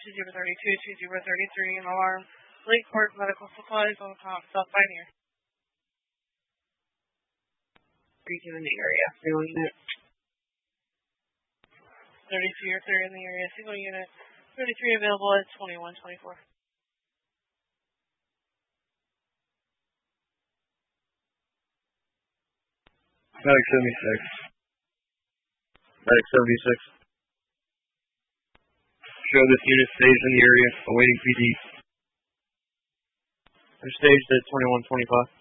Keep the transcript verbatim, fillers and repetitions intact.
two zero three two, two zero three three, and alarm Lakeport Medical Supplies on South Pioneer. thirty-two in the area, single unit. thirty-two or three in the area, single unit. thirty-three available at twenty-one twenty-four. Medic seventy-six. Medic seventy-six. Show this unit staged in the area, awaiting P D. They're staged at twenty-one twenty-five.